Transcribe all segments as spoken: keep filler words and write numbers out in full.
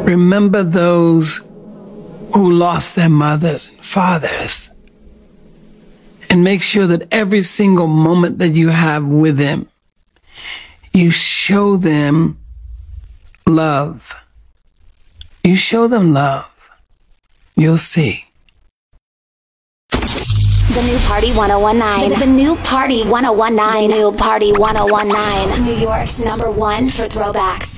Remember those who lost their mothers and fathers. And make sure that every single moment that you have with them, you show them love. You show them love. You'll see. The new Party ten nineteen. The, the new Party ten nineteen. The new Party ten nineteen. New York's number one for throwbacks.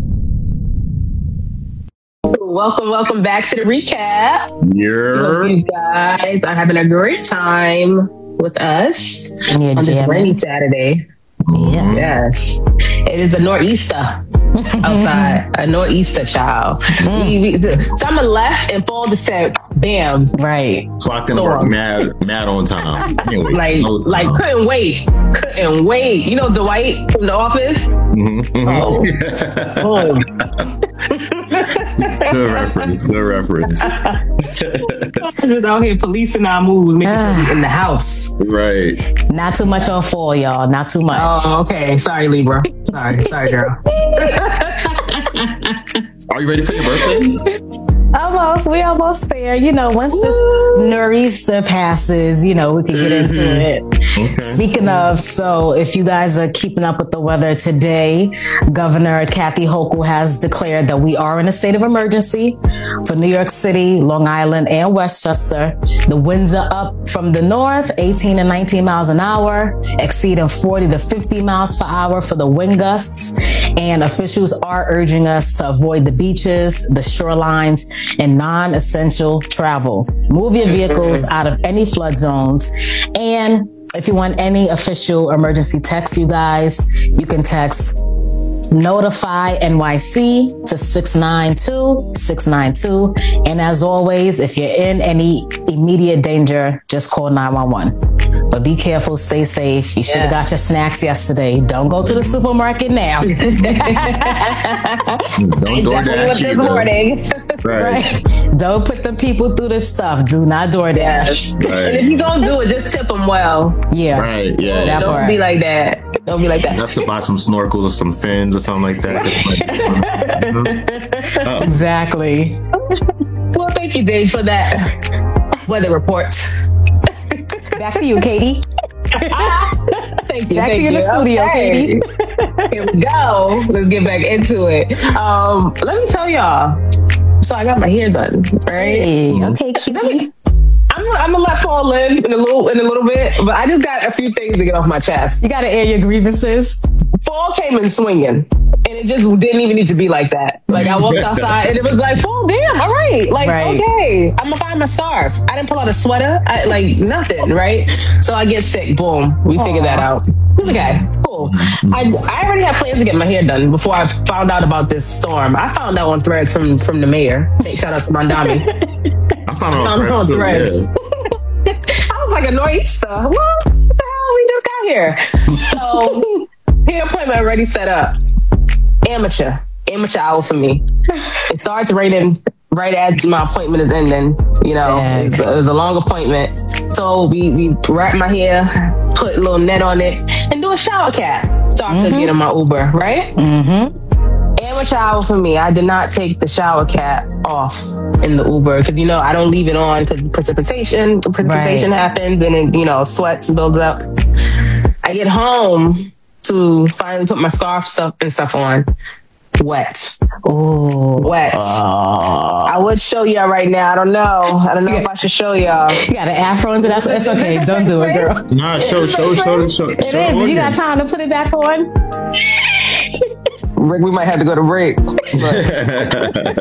Welcome, welcome back to the recap. Yeah. Hope you guys are having a great time with us yeah, on this jamming. rainy Saturday. Yeah. Yes. It is a nor'easter outside. A nor'easter, child. Mm. We, we, the, summer left and fall descent. Bam. Right. Clocked in work mad, mad on time. Anyway, like, no time. like couldn't wait. Couldn't wait. You know Dwight from The Office? Mm-hmm, mm-hmm. Oh. Good reference. Good reference. Just out here policing our moves, making sure we in the house. Right. Not too much on fall, y'all. Not too much. Oh, okay. Sorry, Libra. Sorry. Sorry, girl. Are you ready for your birthday? Almost. We almost there. You know, once this nor'easter passes, you know, we can get into it. Okay. Speaking of, so if you guys are keeping up with the weather today, Governor Kathy Hochul has declared that we are in a state of emergency for New York City, Long Island, and Westchester. The winds are up from the north, eighteen and nineteen miles an hour, exceeding forty to fifty miles per hour for the wind gusts. And officials are urging us to avoid the beaches, the shorelines, and non-essential travel. Move your vehicles out of any flood zones. And if you want any official emergency text, you guys, you can text Notify N Y C to six nine two six nine two. And as always, if you're in any immediate danger, just call nine one one. But be careful, stay safe. You should have Yes. got your snacks yesterday. Don't go to the supermarket now. Don't Definitely DoorDash this either. morning. Right. Right? Don't put the people through this stuff. Do not DoorDash. Yes. And if Right. you're gonna do it, just tip them well. Yeah. Right. Yeah. That Don't part. be like that. Don't be like that. You have to buy some snorkels or some fins or something like that. Oh. Exactly. Well, thank you, Dave, for that weather report. Back to you, Katie. Thank you. Back thank to you in the studio, Okay. Katie. Here we go. Let's get back into it. Um, let me tell y'all. So I got my hair done, right? Hey, okay, cutie. I'm, I'm gonna let fall in in a little in a little bit, but I just got a few things to get off my chest. You gotta air your grievances. Fall came in swinging, and it just didn't even need to be like that. Like I walked outside, and it was like, fall, damn, all right, like Right. okay, I'm gonna find my scarf. I didn't pull out a sweater, I, like nothing, right? So I get sick. Boom, we figured that out. It's okay, cool. I I already had plans to get my hair done before I found out about this storm. I found out on threads from from the mayor. Hey, shout out to Mandami. I found it Found it on on threads. too, threads. I was like a nor'easter. What? What the hell? We just got here. So hair appointment already set up. Amateur, amateur hour for me. It starts raining right as my appointment is ending. You know, Dang. it's a, it was a long appointment. So we we wrap my hair, put a little net on it, and do a shower cap so I could get in my Uber. Right. Mm-hmm. Amateur hour for me. I did not take the shower cap off in the Uber because, you know, I don't leave it on because precipitation, precipitation Right. happens and it, you know, sweats and builds up. I get home to finally put my scarf stuff and stuff on. Wet. Oh, Wet. I would show y'all right now. I don't know. I don't know if I should show y'all. you got an afro into that. It's okay. Don't do it, girl. Nah, show, show, show, show. It is. You got time to put it back on? Rick, we might have to go to break. But